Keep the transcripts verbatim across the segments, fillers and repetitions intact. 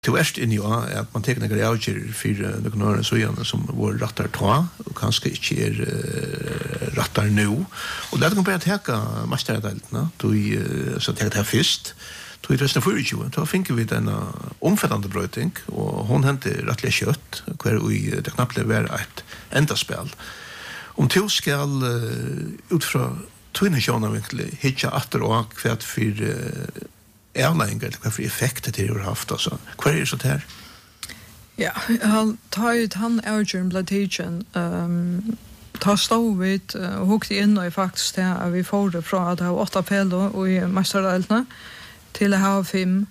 Till värst in ju att man tecknar grejer för några år så igen som var rattar två och kanske inte är uh, rattar nu. Och det kommer att täcka mästardelen då i så täcka det först. Då i resten för ju då tänker vi den omfattande brötning och hon hände rättligt kött kvar i det knappt var ett enda spel. Om till ska uh, utifrån twinnationer egentligen hitcha åter och kvart för uh, airline vad för effekter det har haft alltså. Vad är det så där? Ja, han tar ut han Elgin Blatigen ehm tar stå vid och hukte in och faktiskt där vi får det från att ha åtta fel och i mästardelen till att ha fem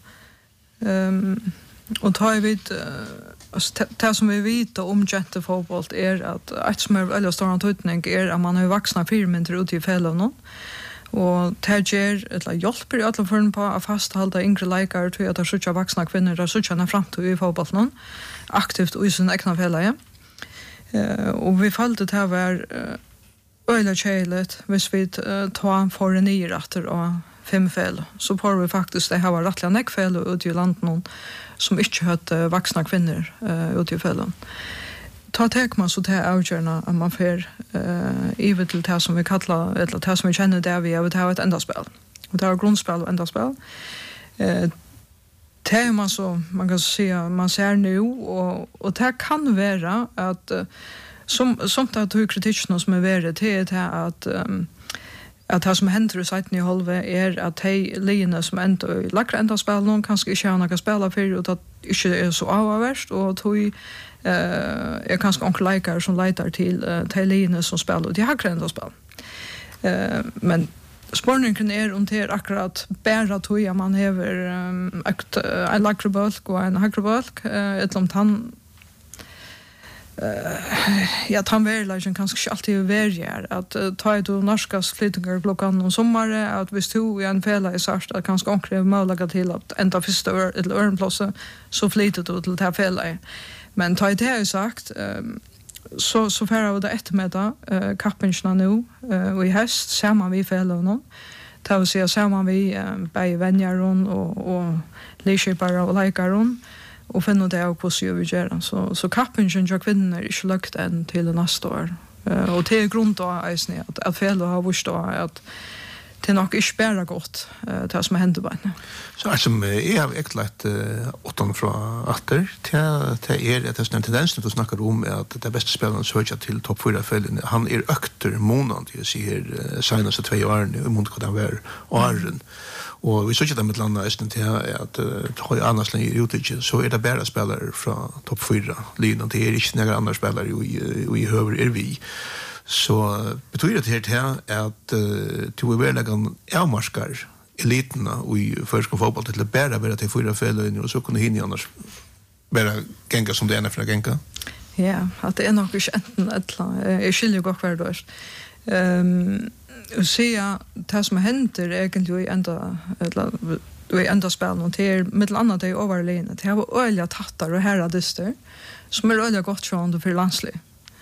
ehm och tar vi alltså det som vi vet om jättefotboll är att ett som är eller stor antydning är att man har vuxna firmor ut i fällen och Tager eller hjälper i alla fall på att fasthålla yngre likar till att det är så vuxna kvinnor där så känner fram till i fotbollen aktivt i sin egna fälla. Eh och vi följde det här var öle chelet hvis vi tar för en ny rätter och fem fel så får vi faktiskt det här var rättliga neckfel ut i landet någon som inte hade vuxna kvinnor uh, ut i fällan. Ta tek man så till avgörna att man får uh, ivet till det som vi kallar eller det som vi känner där vi har ett enda spel. Och det har grundspel och enda spel. Eh det man så man kan se man ser nu och och det kan vara att uh, som som det har kritiken som är värre till det att um, att det som händer i sajten i halve är att de linjerna som ändå lackar enda spel någon kanske inte har några spela för och att inte är så avvärst och att vi eh är kanske onkel likar som letar till uh, de linjerna som spelar och de har enda spel. Eh men spårningen är om det är akkurat bära tog att man har um, en lakrabölk och en hakrabölk uh, ett om han Uh, ja, han verkligen kanske alltid väljer att uh, ta ett och norska flytningar klockan om sommaren att hvis du i en fälla är särskilt att kanske omkring möjliga till att ända första år eller örnplåse så flyttar du till det här fälla. Men ta det här sagt um, så, så färre vi det eftermiddag uh, kappingsna nu uh, och i höst ser man vi fälla någon. Det vill säga ser man vi uh, bäg vänjaron och, och lekköpare och lejkaron. Och finna det av på sig vi gör. Så, så kappingen jag kvinnor är inte lagt än till nästa år. Uh, och det är grund då att, att fel har vurst då att det är nog inte bara gott uh, det som händer bara. Så som jag har äcklat uh, åttan från åter till er att det är en tendens att snacka om att det bästa spelaren söker till topp fyra fällen. Han är ökter månad jag ser uh, senaste två åren i mot vad han var åren. Och vi såg det med landa östen till att ta i annars längre utige så är det bara spelare från topp fyra linan det är inte några andra spelare i i höver är vi så betyder det här att till vi väl kan avmarskar eliterna och i första fotboll till bara bara till fyra fällor och så kunde hinna annars bara gänga som det är för gänga. Ja, att det är nog inte enten ett är skiljer gott vart då. Ehm och se det som händer egentligen i ända eller i ända spel och till med annat det överlägen det har öliga tattar och herra dyster som är öliga gott från för landslig.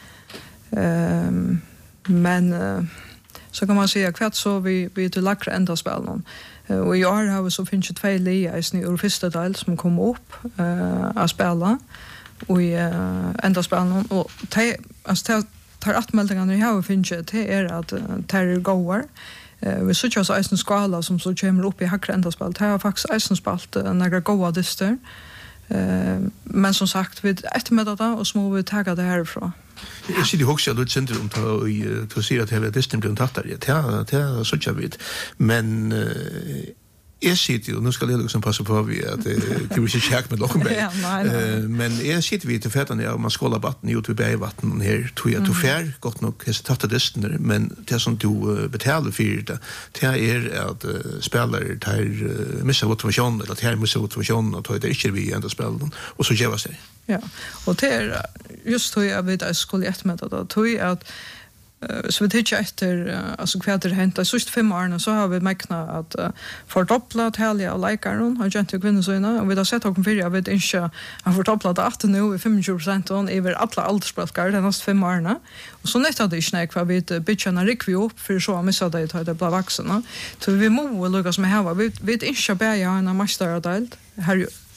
Ehm men uh, så kan man säga kvart så vi vi till lackra ända spel någon uh, och i år har vi så finns det två lia i snö och första del som kommer upp uh, att spela och i uh, ända spel någon och te, alltså tar atmeldingarna i här finns det är att tar goar eh vi söker så en skala som så kommer upp i hackra ända spel det har faktiskt en spalt några goda dyster eh men som sagt vi eftermiddag och så må vi ta det härifrån. Jag ser det också att centrum tar i att se att hela dysten blir tattar det ja det så jag vet men jag sitter ju, nu ska jag liksom passa på vi att det blir inte käk med Lockenberg. uh, men jag sitter vi till fätan ja, man skålar vatten ut vid bergvatten här tror jag till fär gott nog så tatta dysten men det som du uh, betalar för det det är att uh, spelare tar uh, missa motivation eller tar missa motivation och tar det inte vi ändå spelen och så gör sig. Ja, och det är just hur jag vet att jag skulle eftermiddag då tror jag att Uh, så vi tittar efter uh, alltså kvar det hänt så just fem år så har vi mäknat att uh, fördubbla helga och likearon har jag inte kvinnor såna och vi har sett att för jag vet inte att fördubbla det att nu i femtio procent on över alla åldersspelare de nästa fem åren och så nästa det snack vad vi bitcharna ryck vi upp för så missa det att det blir vuxna så vi må lucka som här vi vet inte bara jag en masteradelt här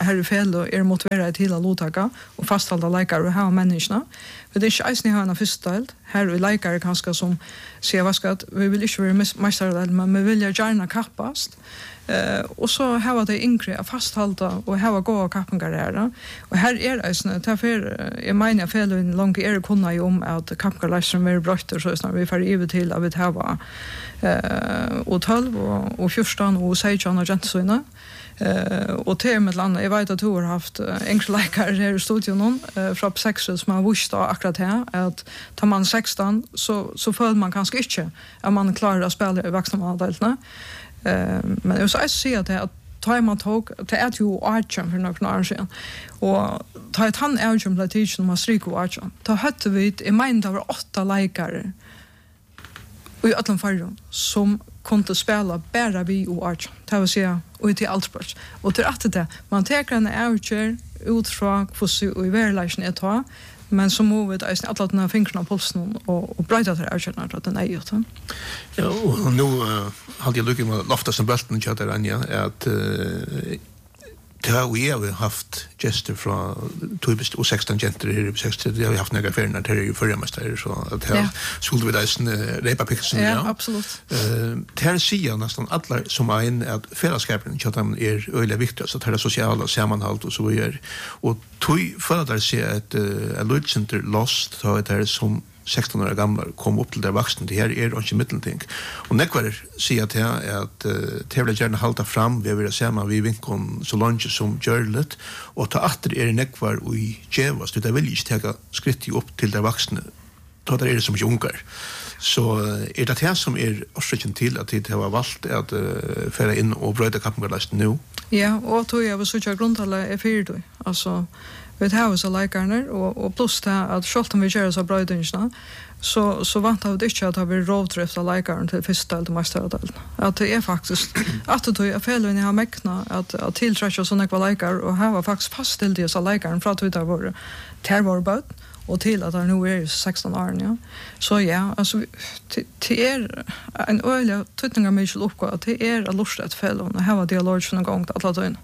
här i fel och är motiverade till att låta och fasthålla läkare och ha människorna. För det är inte alls ni har en första del. Här är läkare kanske som säger vad ska att vi vill inte vara mästare men vi vill gärna kappast. Uh, och så här var det yngre att fasthålla och här var goda kappningar. Och här är det därför jag menar fel en lång är kunna ju om att kappningarläsaren är brötter så snart vi får över till att vi har uh, och tolv och, och fjorton och sexton och gentsöjna. Uh, och till med landa, jag vet att du har haft uh, enkla läkare här i studion uh, från sexton som har visst akkurat här att tar man sexton så, så följer man kanske inte att man klarar att spela i vuxna manadälterna. Uh, men jag vill säga att det tar man tog, det är ju artjön för några år sedan. Och tar ett han artjön blev tid som var stryk och artjön. Då hade vi, jag menar det var åtta läkare i Ötlandfärgen som kunde spela bara vi och artjön. Det vill säga, och till alltspråk. Och till att det, man tar en artjön ut från hur i verkligheten är ta, men så må vi att alla den här fingrarna på pulsen och, och bröjta till artjön att den är gjort. Ja, och nu uh, hade jag lyckats med lofta som bälten i chatten, Anja, att uh, det har vi har haft gester från typiskt och sexton genter här i sexton. Det har vi haft några affärer där ju förra mästare så att här skulle vi där en repa pixeln. Ja, absolut. Eh, här ser nästan alla som är in att fällskapen chatten är öliga viktigt så att det sociala sammanhållet och så vidare. Och tog för där se att a Lloyd Center lost så att det som sexton år gamla kom upp till där vuxna det här är inte mittelting. Och nekvar säger att jag att det vill gärna hålla fram vi vill se man vi vinkon så långt som görligt och ta åter är nekvar och i Jevas det vill inte ta skritt upp till där vuxna. Då där är det som jungar. Så är det här som är orsaken till att det har valt att uh, föra in och bröda kappningarlästen nu? Ja, och tog jag var så jag grundhålla är fyrt. Alltså vi har så läkarna och och plus det att självt om vi gör så brödingarna så så vant av det inte att ha vi rovdrift av läkaren till första del till mästardelen. Att det är faktiskt att det är fel när jag har mäkna att att tillträcka såna läkare och här var faktiskt fastställd det så läkaren för att det var terrorbot och till att det nu är sexton år ja. Så ja, alltså det är en öliga tutningar med uppgåva att det är att lusta ett fel och här var dialog någon gång att alla in.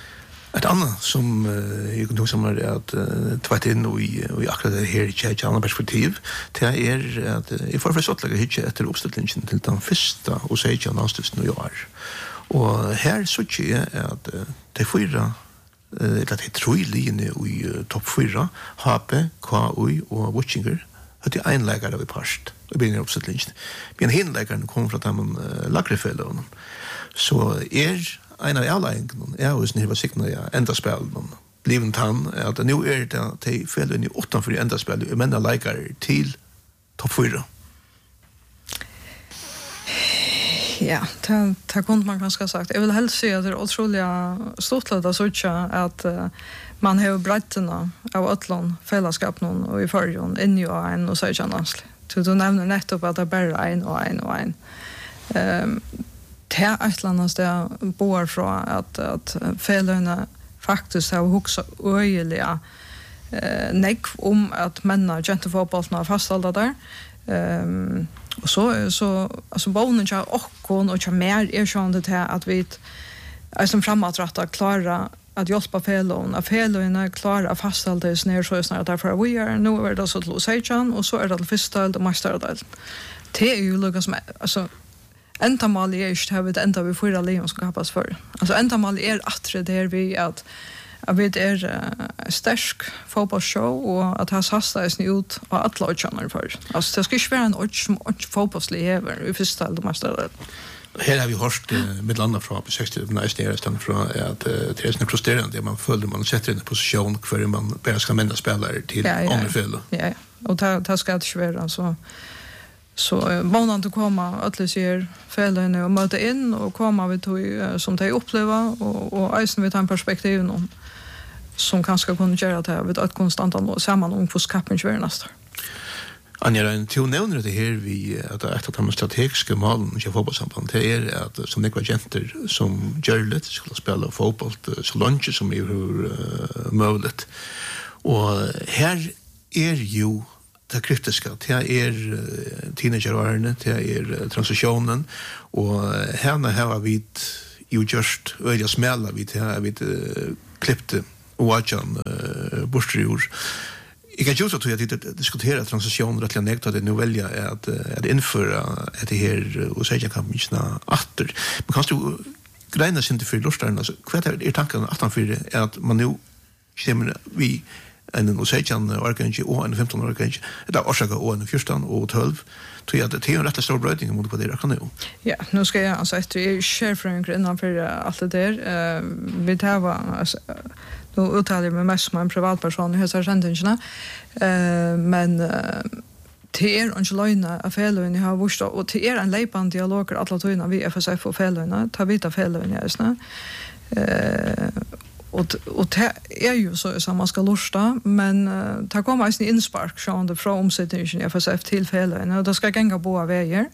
Ett annat som uh, jag kan som är att uh, tvätta in och i, och i akkurat det här i ett annat perspektiv det är att uh, jag får försåtliga hitcha efter uppställningen till den första och säger jag någonstans nu år. Och här så är att uh, det fyra uh, att det är tre linjer i uh, topp fyra H P, K U och Watchinger att det är en läkare vi parst i början av uppställningen. Men hinläkaren kom från den uh, lakrefällen. Så är en av alla engeln är hos ni var signa ja ända spelen bliven tann att nu är det till fällen i åttan för ända spel men där likar till topp fyra. Ja, det det kunde man ganska sagt. Jag vill helst säga att det är otroliga stort att så att uh, man har bredderna av Ötland fällskap någon och i förjon in ju en och så känns det. Du nämner nettopp att det är bara en och en och en. Ehm det är ett landas där bor från att att fällorna faktiskt har huxat öjliga eh neck om att männa genterfotbollsna fasthålla där. Ehm och så så alltså bonen jag och kon och jag mer är sjön det här att vi är som framåtratta klara att hjälpa fällorna fällorna klara fasthålla det ner så snart därför vi är nu är det så att Lucian och så är det första och mästardel. Det är ju Lucas alltså enda mål är just här vid enda vi fyra lejon ska hoppas för. Alltså enda mål är att det är vi att att vi är uh, stark fotbollsshow och att ha hastas ut och att låta för. Alltså det ska ju vara en och fotbollslever i första del måste. Här har vi hört uh, med landa från på sextio nästa år stan från att uh, det är såna frustrerande man följer man sätter in en position för man bara ska mända spelare till ja, ja. andra fel. Ja, och ta ta ska det ju vara så så månaden att komma att ser fällen och möta in och komma vi till som det uppleva och och isen vi tar en perspektiv någon som kanske kan göra det vid ett konstant och samman om för skapen ju nästa. Anja, en till nämner det här vi att ett av de strategiska målen i fotbollssamband det är att som nekva genter som görligt skulle spela fotboll så långt som är hur uh, möjligt. Och här är ju det kritiska, det är uh, teenagerårene, det är uh, transitionen och uh, här har vi ju just öliga smälla vi det här vi uh, klippte och Ajan uh, Bushriur. Jag kan ju så att jag diskutera transition rätt länge att det nu välja är att att införa det här och säga kan vi inte åter. Men kan du greina sig inte för lustarna så vad är tanken att han för att man nu kommer vi en och säga orkange och en femton orkange det är orsaka och en fjorton och tolv tror jag att det är en rätt stor brödning mot vad det kan nu. Ja, nu ska jag alltså efter är chefring innanför allt det där vi tar alltså då uttalar jag mig mest som en privatperson i hela sändningarna eh men det är inte lögna av felöjna har vurst och det är en leipan dialog alla tøyna vi F S F och felöjna ta vita felöjna just eh och och det är ju så att man ska lusta men uh, ta komma i inspark från det från omsättningen i F S F till felöjna och då ska gänga båda vägar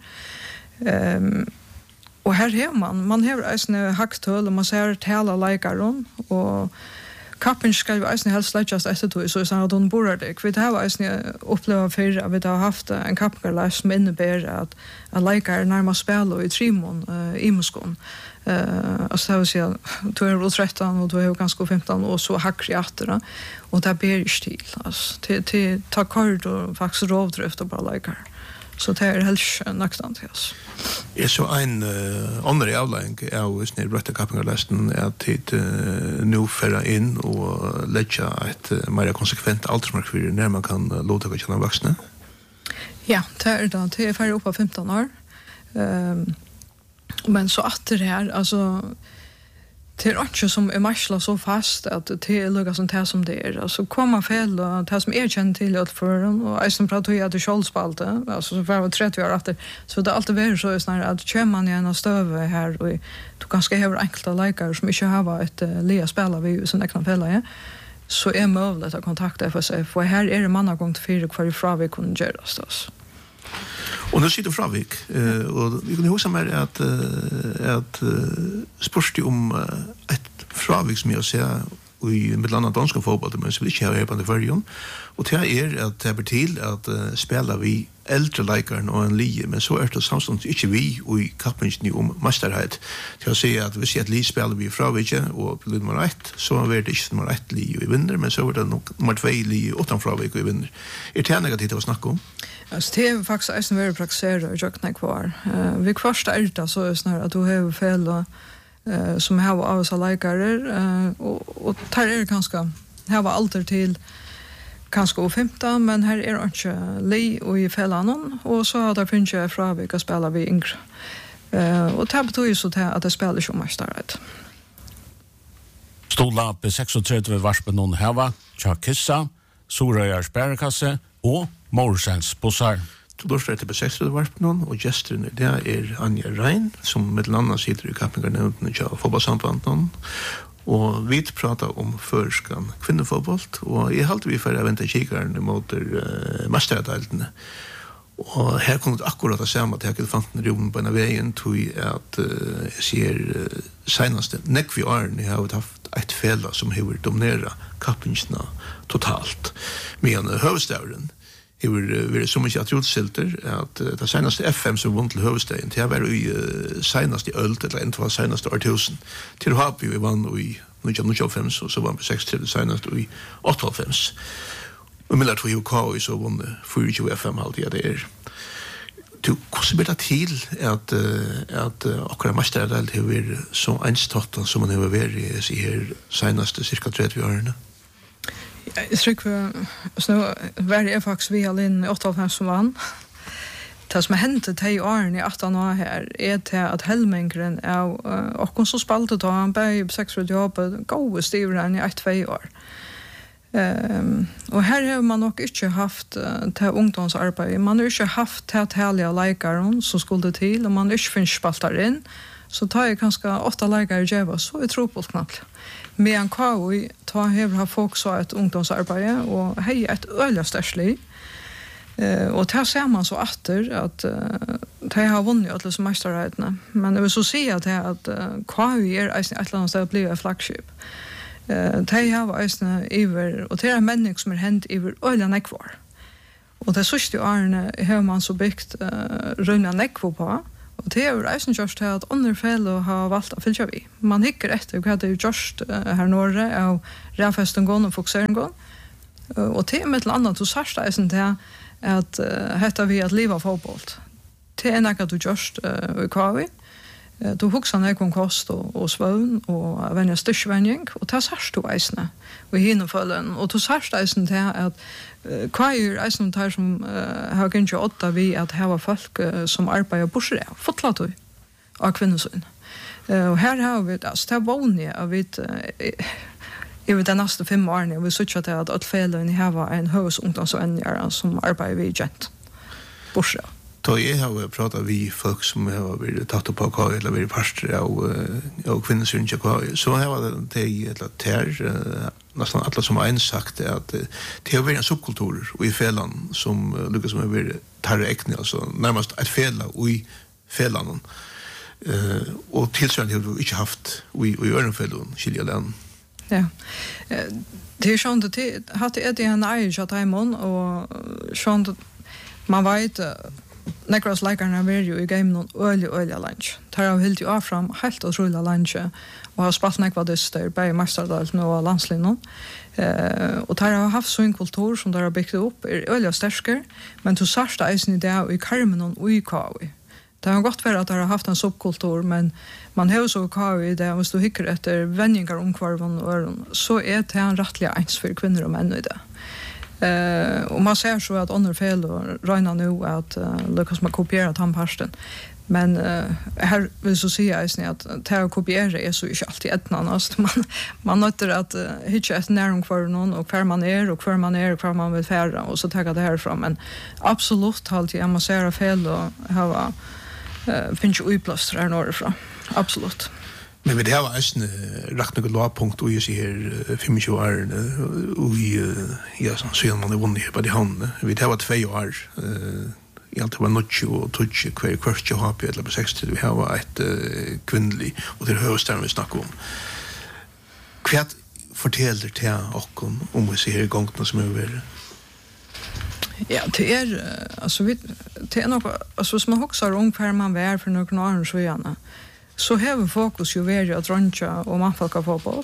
ehm och här har man man har en hacktöl och man ser tala likearon och kappen ska ju alltså helst läggas efter då så så att de bor det. Vi har alltså uppleva för att vi har haft en kappgarlas som innebär att att likear närmast spel i trimon uh, i Moskon. Eh alltså så jag då är det tretton och då är jag ganska femton och så hackri åter och där ber stil alltså till till ta korridor faktiskt rovdrift och bara likear. Så det är helt nackstant alltså. Är så en uh, andra avlägg är snär rätta kappingarlasten är att det uh, nu föra in och lägga ett uh, mer konsekvent aldersmark för när man kan uh, låta kunna vuxna. Ja, det är då det är för upp på femton år. Ehm men så att det här alltså det är också som är marsla så fast att det är lugga sånt här som det är. Alltså komma fel och det som är känt till att för dem och jag som pratar ju att det skålspalte alltså så var trettio år efter så det alltid var så snarare att kör man gärna stöve här och du ganska har enkla likar som inte har ett uh, lea spela vi som ekna fälla ja så är möjligt att kontakta F S F och här är det manna gång till fyra kvar ifrån vi kunde göra det. Och nu sitter Fravik eh och vi kunde huska mer att eh, att uh, spörste om uh, ett Fravik som jag ser i mellan danska fotboll men så vill jag ha på det förjon och det är att det blir till att uh, spela vi äldre likaren och en lie men så är det samstånds inte vi och i kappingen om mästerhet till att säga att vi ser att li spelar vi Fravik och blir nummer ett så är det inte nummer ett li i vinner men så är det nog nummer två li utan Fravik i vinner. Är det negativt att snacka om? Alltså det är faktiskt en väldigt praxer och jag kan kvar. Uh, vi första är det så är snarare att du har fel och uh, som har av så likare uh, och och tar är ganska här var alter till kanske femton men här är inte li och i fällan och så har det funnits från vilka spelar vi yngre. Uh, och det betyder ju så att det spelar som mästerrätt. Stola på trettiosex varspen någon hava, Chakissa, Sorøyar Sperrekasse og Morsens bussar. Då står det på sextiosex varspen och gästen det är Anja Rein som med landa sitter i kappingarnämnden i fotbollssambandet och vi pratar om förskan kvinnofotboll och i halt vi för att vänta kikaren mot uh, mästerdelten. Och här kommer det akkurat att säga att jag kan fann rum på en vägen tog att uh, ser uh, senaste nekvi åren jag har haft ett fälla som har dominerat kappingsna totalt med en huvudstaden. Det var så mycket att utsilter att det senaste F M som vann till huvudstaden det var i uh, senaste ölt eller inte var senaste årtusen till har vi vann i nittonhundrafem och så vann vi sex till senaste i åttiofem. Och mellan två U K så vann fyrtio F M alltid det är du måste bli till att att akkurat mästerdellt har så enstått som man har varit i här senaste cirka trettio åren. Jag tror så var det faktiskt vi alla in åttiofem som vann. Det som har hänt det i åren i arton år här är till att helmängden är och så spaltet då han på sex jobb gå stivrän i ett två år. Ehm och här har man nog inte haft uh, till ungdomsarbete. Man har inte haft till att härliga likear som skulle till och man har inte finns spaltar in. Så tar jag ganska åtta likear geva så är tropult knappt. Men K I tar här har folk så ett ungdomsarbete och hej ett öliga stärsli. Eh och där ser man så åter att uh, de har vunnit alla som mästerrätterna. Men det vill så se att det att uh, K I är ett land som blir ett flagship. Eh de har alltså över och det är människor som är hänt över öliga kvar. Och det sista åren har man så byggt uh, runda nekvo på Og det er jo reisen gjørst til at andre fellow har valgt å fylle vi. Man hikker etter hva det er gjørst her nåre av rævfesten gående og fokuseringen gående. Og til med til annet, så sørst reisen til at uh, heter vi at livet av fotboll. Det er noe du gjørst uh, i kvavi. Uh, du hukser noe om kost og, og svøvn og venner styrkvenning, og det er sørst du reisende og hinnefølgen. Og du sørst reisen til at uh, hva er reisen til som uh, har ikke åtta vi at her var folk uh, som arbeider bortsett av, fotlatt du av kvinnesyn. Uh, og her har vi, altså det er vanlig at vi uh, I vet de nästa fem årene, og vi sier til at alle felene har en høys ungdomsvennere som arbeider ved gent. Bortsett. Da jeg har pratet vi folk som har vært tatt opp av K I, eller vært parster av, av kvinnesyn til K I, så har det eller ter, nesten alle som har sagt at det har vært en subkultur i felene som lykkes som har vært tarre ekne, altså nærmest et fele i felene. Uh, og tilsvarende har vi ikke haft i, i ørenfelene, skiljer den. Ja. Det är sånt att det hade ett en age att Timon och sånt man vet Necros likarna var ju i game någon öl öl lunch. Tar av helt ju av fram helt och rulla lunch och har spalt nekva dyster på Masterdal och landslinjen. Eh och tar har haft så en kultur som där har byggt upp är öl starkare men till särsta isen där i Carmen och i Kawi. Det har gått för att det har haft en subkultur, men man har så kvar i det, om du hickar efter vänningar om kvarvan och öron, så är det en rättliga ens för kvinnor och män i det. Uh, och man ser så att andra fel och röjnar nu att uh, lyckas man kopiera tandparsten. Men uh, här vill så säga att det att kopiera är så inte alltid etnanast. Man, man nöter att uh, hitta ett närum kvar någon och kvar man är och kvar man är och kvar man vill färra och så ta det härifrån. Men absolut alltid, man ser fel och ha Uh, finns ju uplöster här norrifrån. Absolut. Men vi det har en rakt något lågpunkt och ju ser här tjugofem år och vi ja så ser man det vunnit på det hand. Vi det har två år i allt var något och touch kvar kvar har på eller på sextio vi har ett kvinnlig och det högsta vi snackar om. Kvart fortäller till och om vi ser gången som över. Ja, det är alltså vi det är nog alltså som man också ungefär man var för några år så gärna. Så har vi fokus ju väldigt att runcha och man får ka fotboll.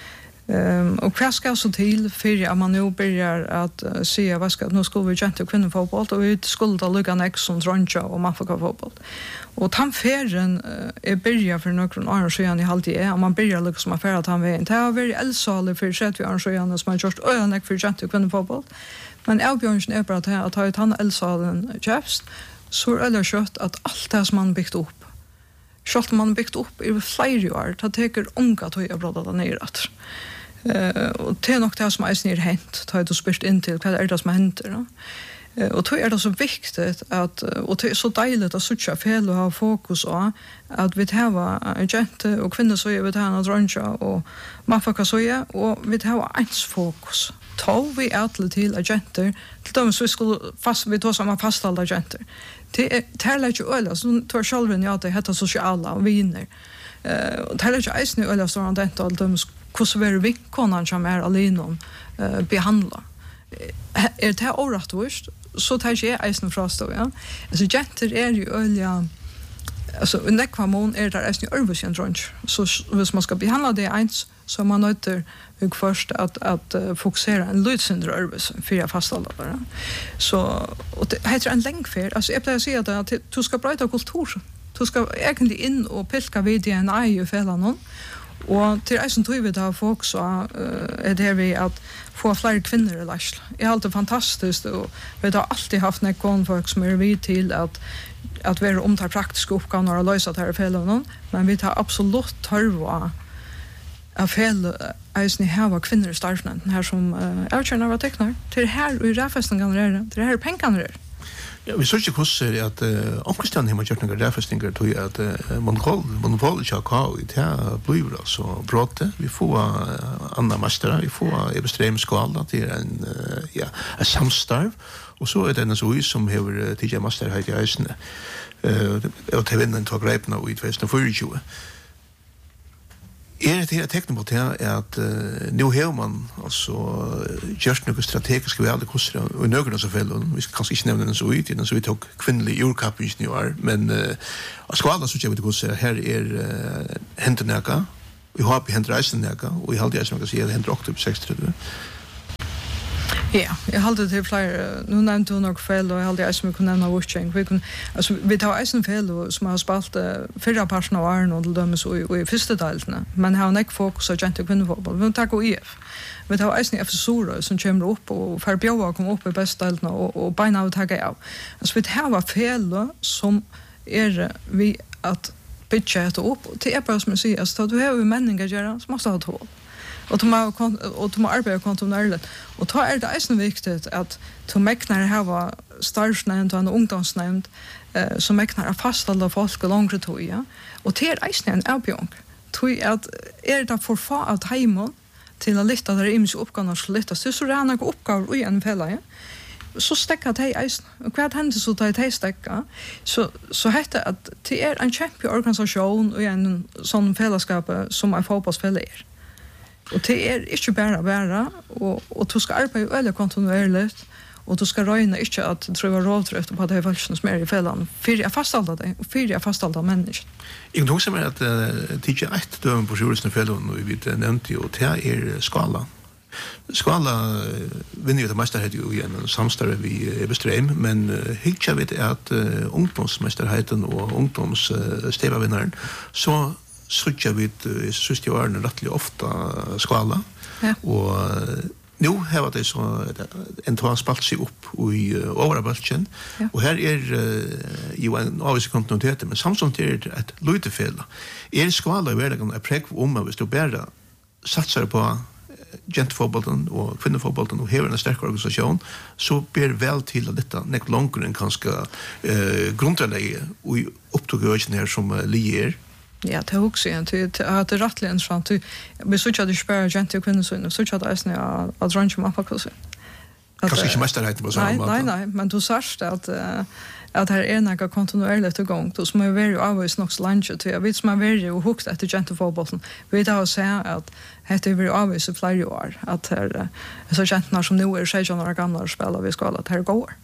Ehm och vad ska så till för att man nu börjar att uh, se vad ska nu ska vi inte kunna fotboll och vi skulle då lucka next som runcha och man får ka fotboll. Och tamfärden uh, är börjar för några år så gärna i halvtid är man börjar liksom affär att han vet. Det har varit elsalig för sjätte år så gärna som man just öarna för inte kunna fotboll. Men avbjörnsen är bara att ha tagit han elsalen Jeffs så är det kött att allt det som man byggt upp själv man byggt upp i flera år det tar unga att jag bråda där nere att eh och det är nog det som är hänt tar du spurt in till vad är det som händer då eh och då är det så viktigt att och det är så dejligt att söka fel och ha fokus på att vi har agent och kvinnor så är vi här att runcha och man får kan så och vi har ens fokus tog vi alla till agenter till dem så skulle fast vi tar samma fasthållna agenter det är tärligt ju öl så tar själva ja det heter sociala och vinner eh och tärligt ju isen öl så runt det all dem hur så är vi konan som är alene eh behandla är det orättvist så tar jag isen frost då ja alltså agenter är ju öl alltså under kvarmon är det isen översen runch så hvis man ska behandla det ens så man nöter och först att att uh, fokusera en lutsyndra arbets för jag fasthålla bara. Så och det heter en längdfärd. Alltså jag säger att, att du ska bryta kultur. Du ska egentligen in och pilka vid D N A i fälla någon. Och till eisen tror vi det har folk så uh, är det vi att få fler kvinnor i Larsla. Det är alltid fantastiskt och vi har alltid haft någon folk som är vid till att att vi omtar praktiska uppgifter och lösa det här fälla någon. Men vi tar absolut törva av fel eisen här kvinnor i starfnämnden här som uh, avkänner var tecknar till här och i räfästningen är det här pengarna är. Ja, vi såg ju kurser att uh, omkring hemma gjort några räfästningar tog att uh, monopol monopol jag kan i det blir så brotte vi får uh, andra mästare vi får extrem skala till en uh, ja en samstarv och så är det en så som har T J master här i eisen eh och till vinnen tog greipna i tjugohundratjugo. Er det her tecknen på det at uh, nu har man altså gjort noe strategisk ved alle kurser og nøkene som fellen. Vi skal kanskje ikke nevne den så ut, den så vi tok kvinnelig jordkapping i år, men uh, skvalen så kjøper vi til kurser, her er uh, hentenæka, vi har på hentereisenæka, og i halvdige er som man kan si at det henter oktober seksogtredje. Ja, jeg halte til flere, nu nevnte hun nok fel, og jeg halte jeg som vi kunne nevne Wuching. Vi, altså, vi tar eisen fel som har spalt uh, fyrre parten av åren og til dømes og, og i første delene, men har ikke fokus på jente- og kvinnefotball. Vi tar I F. Vi tar eisen i F S Sora som kommer opp, og for bjøver kommer opp i beste delene, og, og beina av tager av. Altså, vi tar fel som er vi at bytja etter opp, og til er bare som jeg sier, altså, du har jo menninger gjøre, så måste ha tål. Og du må, og du må arbeide kontinuerligt. Og då er det eisen viktigt at du meknar hava startsnevnd og en ungdomsnevnd eh, som meknar er fastalda folk og langre tog, ja. Og det er eisen en avbjørn. Tog at er det for få av heimen til å lytte der imiske oppgaver skal lyttes til, så er det noen oppgaver i en fella, ja. Så stekka de eisen. Og hva hendt så da de stekka, så, så heter at det er en kjempe organisasjon og en sånn fellesskap som en fotballsfelle er. Og det er ikke bare bare, og, og du skal arbeide veldig kontinuerlig, og du skal røyne ikke at du tror rådrøft på de folkene som er i fellene, for jeg fastalder det, og for jeg fastalder mennesker. Jeg tror som er at uh, det er ett dømen på sjuresen i fellene, og vi nevnte jo, det er skala. Skala uh, vinner jo til mesterhet jo igjen, samstarve vi er bestreim, men uh, hittja vet er at uh, ungdomsmesterheten og ungdomsstevavinneren, uh, så suttja vid uh, syste årene rettelig ofta skala, ja. Og uh, nu har det så en tog spalt seg opp i uh, overabølgen, ja. Og her er uh, jo en avvis kontinuitet, men samtidig er det et lydefela. Er skala i hverdagen er preg om at hvis du bare satser på jentefotbollen og kvinnefotbollen og hever en sterk organisasjon, så ber vel til at dette nek langere enn kanskje uh, grunnleie og opptogøyene her som uh, lier. Ja, det er også igjen. Det er rettelig interessant. Vi så ikke at det spørre jente og kvinnesyn, så ikke at det er sånn at dronje med apakkelsen. Kanskje ikke mesterheten på samme måte? Nei, nei, men du sørst at at her er noe kontinuerlig til gang. Du som er veldig avvis nok så langt til. Vi som er veldig og hukt etter jentefotbollen. Vi tar å se at dette er veldig avvis i flere år. At her, så jentene som nå er tjugo år gamle og spiller vi skal, at her går.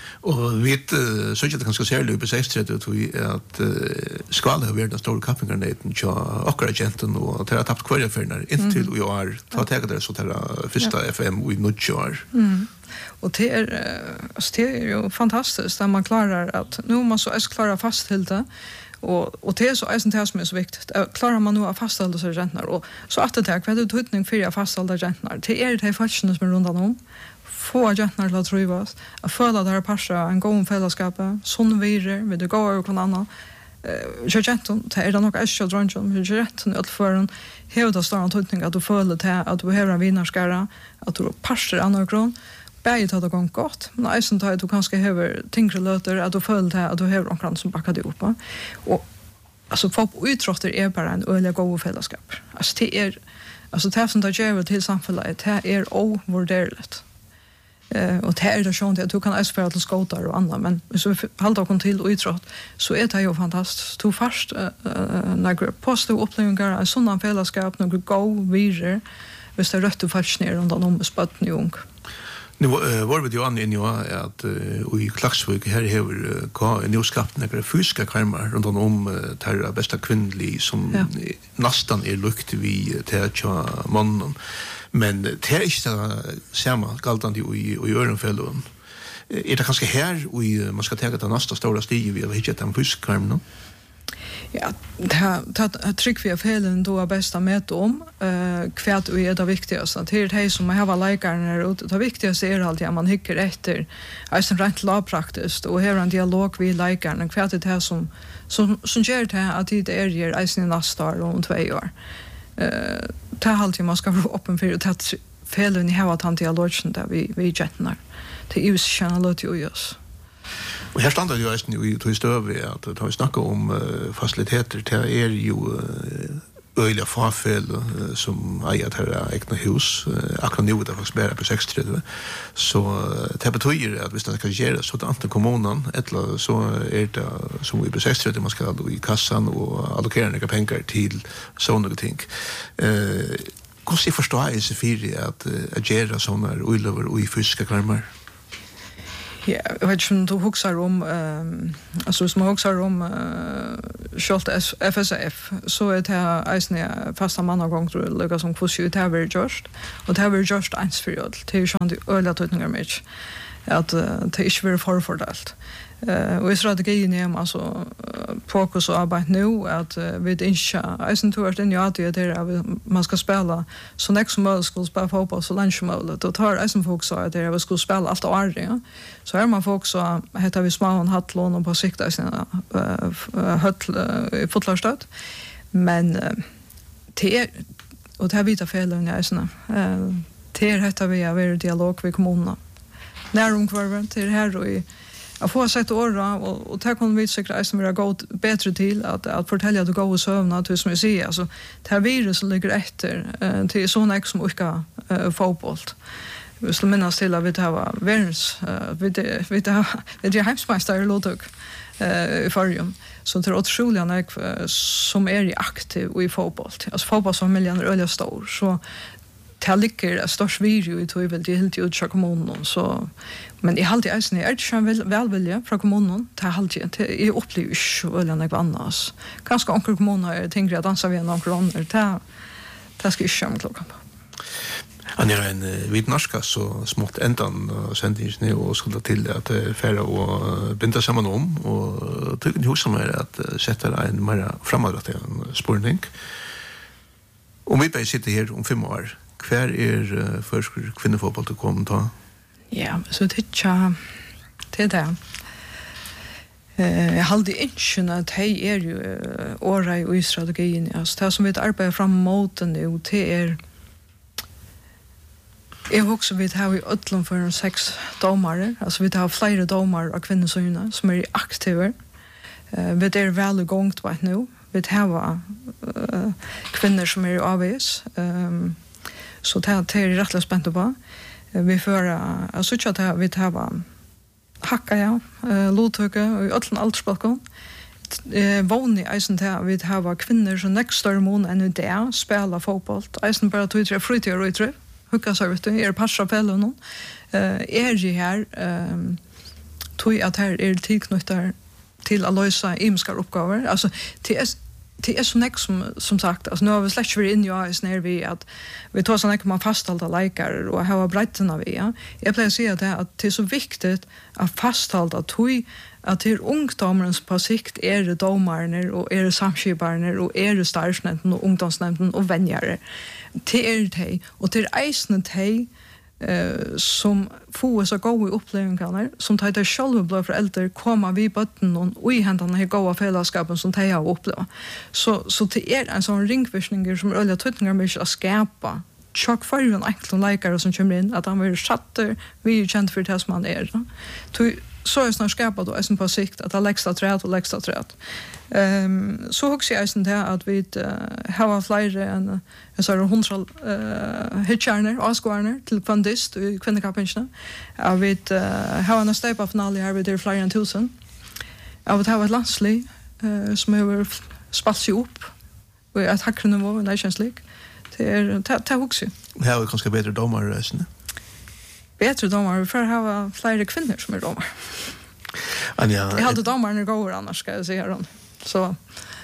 Og vi uh, så ikke det ganske særlig på seksogtredje at uh, skala har vært den store kappingarneten til akkurat jenten, og at de har tapt kvarjeferner inntil mm. i år. Ta tega der så til første ja. F M i nødvendig år. Mm. Og det er, altså, det er jo fantastisk da man klarer at nå man så er klarer fast til det, og, og det er så eisen det som er så viktig. Klarer man nå å fastholde seg jentene, og så at det er hva er det tøytning for å fastholde jentene? Det er de folkene som er rundt om, få jentene til å trivas, å føle at det er passet en god fellesskap, sånn virer, vil du gå over hver annen. Så jenten, det er det nok ikke å dronje, men ikke rett i utføren, hever det større tøytning at du føler til at du hever en vinerskere, at du passer annen grunn, bæg til at det går godt, men eisen tar at du kanskje hever tingre løter, at du føler til at du hever omkring som bakker det opp. Og altså, folk på utrotter er bare en øyelig god fellesskap. Altså, det er, altså, det som det gjør til samfunnet, det er ovurderligt. Uh, og det er det sånn at du kan espere til skåter og annet, men hvis vi holder dere til utrott, så er det jo fantastisk. Du først uh, uh, noen positive opplevelser, en sånn fellesskap, noen gode virer, hvis det er rødt og falsk ned rundt om spøtten i ung. Nu uh, var vi jo an inn jo at uh, i Klaksvik her hever uh, nå skapt noen fysiske karmer rundt om uh, ter beste kvinnelig som ja. Nastan er lukt vi til tja mannen. Men det er ikke det samme galtende i, i ørenfellene. Er det kanskje her og man skal tenke til neste store stige vi har hittet den fysiske karmen? Ja, det er trygg vi av felen då er best å møte om uh, hva er det viktigste. Det er det som har leikerne og det viktigste er alltid at man hikker etter er som rent lavpraktisk og har en dialog vi leikerne hva er det som, som, som gjør det at det er gjør eisen i neste år og om tve år. Uh, det er alltid man skal være åpen for det at felen i hevet han dialogen der vi, vi gentner. Det er jo kjenne løt jo i oss. Og her standard jo eisen jo i tog støve at da vi snakker om uh, fasiliteter, det er jo uh, öliga farfel uh, som eier til egna hus. Uh, akkurat nu er det faktisk bare på sekstrettio. Så uh, det betyder at hvis det skal gjøre, så er det enten kommunen, eller så er det som vi på sekstrettio, man skal i kassan og allokere noen penger til sånne ting. Uh, Hvordan forstår jeg seg for at, at gjøre sånne uiløver og i fysiske klarmer? Ja, jag vet inte om du huxar om um, alltså som huxar om uh, Schult F S F så är det äsna fasta manna gång tror jag lika som kurs ju det var just och det var just ens för all till sjön det öliga tutningar med att uh, det är inte för fördelt. Eh och strategin är alltså fokus och arbete nu att uh, vi inte äsna tror att den ju att det är man ska spela så nästa mål ska spela fotboll så lunch mål då tar äsna fokus att det är ska spela allt och allt ja. Så är man folk så heter vi små och hattlån och på sikt där sina höll i fotbollsstöd men te och det här vita felen är såna eh te heter vi över dialog med kommunerna när omkvarven till här och i jag får sett åra och och ta kon vi säkert som är gått bättre till att att fortälja att gå och sövna att som jag säger alltså det här virus ligger efter eh, till såna ex som orka eh, fotboll. Vi skulle minnas till att vi har världens uh, vi det vi det vi har hemsmästare i Lotök eh i förrum så det är otroligt när som är aktiv i fotboll. Alltså fotbollsfamiljen är öliga stor så det ligger störst video i tog väl det helt ut i kommunen så men jag alltid är det inte väl välvilja från kommunen det har alltid det är upplevs så öliga något annars. Ganska onkel kommuner tänker att dansa vi någon kronor det det ska ju skämma klockan på. Han är en uh, vid norska så smått ändan uh, sändningen nu och skulle till att uh, färra och uh, binda samman om och tycker ni hos som är att uh, sätta en mer framåt en spårning. Om vi bara sitter här om fem år, kvar är uh, för kvinnofotboll att komma ta? Ja, så det är det är det. Eh, jag hade inte att det är ju uh, åra i strategin. Alltså det som vi arbetar fram mot nu, det är jag också vet har vi öllum för sex domare alltså vi har flera domare av kvinnosöjna som är aktiva eh uh, vi är väl igång right nu vi har uh, kvinnor som är avs um, så det är det rätt spänt på uh, vi för uh, alltså så att vi har hacka ja uh, lotöka och öllum aldersbalkon eh vanlig eisen där vi har kvinnor som nästa mån ännu där spelar fotboll eisen bara två tre fritid och tre hugga så vet du är passa fällen någon eh är ju här ehm tror jag att här är tillknutar till att lösa imskar uppgifter alltså det är det är så näck som som sagt alltså nu har vi släckt för in ju is när vi att vi tar såna kan man fasthålla likar och ha bredden av ja jag plejer säga det att det är så viktigt att fasthålla tog att det är ungdomarens på sikt är det domarna och är det samskibarna och är det starsnämnden och ungdomsnämnden och vänjare det är det och det är eisne det eh som får så gå i upplevelser som tar det själva blå föräldrar komma vi botten och i händerna här goda fällskapen som tar jag uppleva så så det är en sån ringvisning som öliga tutningar med att skapa chock för en enkel likare som kommer in att han vill chatta vi är känt för det som man är så är snart skapa då är på sikt att lägsta träd och lägsta träd. Ehm så också är det att vi uh, har flera en en sån hundra eh hitcharner Oscarner till fundist i kvinnokapinchen. Jag vet uh, har en step av finale här vid flera än tusen. Jag vet ha ett landslig eh som över spalsi upp och att hacka nivå Nations League. Det är ta också. Det har kanske bättre domare resten. Bättre domare för att ha flera kvinnor som är domare. Anja, jag hade domarna går annars ska jag säga dem. Så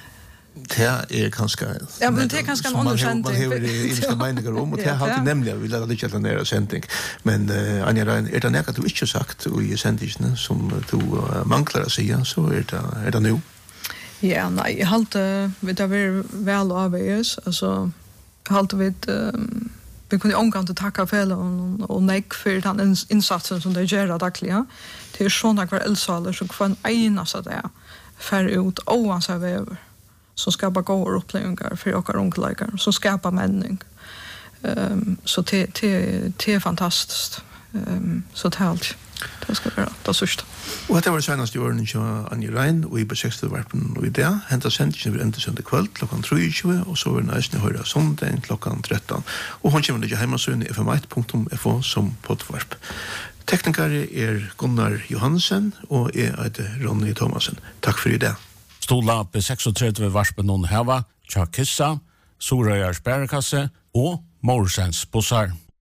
det är kanske ja, men det är kanske en undersändning. Man har inte meningar om och det har alltid nämligen vi lär lite att nära sändning. Men uh, Anja, är det något du inte sagt i sändningen som du uh, manglar att säga så är det, är det nu? Ja, nej, jag har alltid vet jag väl av oss. Alltså, jag har alltid vet um, vi kunde omgående tacka för och, och nej för den insatsen som det gör dagligen. Det är sådana kvar elsaler som kvar en enaste där för ut oansett över som skapar goda upplevelser för åka ungdomar som skapar männing. Um, så det det det är fantastiskt. Um, så det allt. Det ska vara det sista. Og det var senast i årene til Anja Rein, og i B seks-varpen og i det. Hentet sendingen vil enda søndag kveld klokken treogtjúgu, og så vil nøysene høyre sondagen klokken tretten. Og hun kommer til hjemmesøgene f m ett punktum f o som poddvarp. Teknikere er Gunnar Johansen, og jeg heter Ronny Thomasen. Takk for i det. Stola B seks-varpen noen heva, Tja Kissa, Sorøyars Bærekasse og Morsens Bossar.